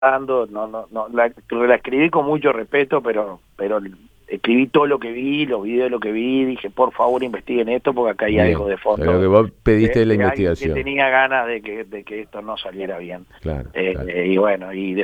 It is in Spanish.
dando, la escribí con mucho respeto, pero escribí todo lo que vi, los videos de lo que vi, dije, por favor investiguen esto porque acá hay Bien, algo de o sea, lo fondo que vos pediste de la de alguien que investigación. tenía ganas de que esto no saliera bien. Claro, claro. Y bueno, y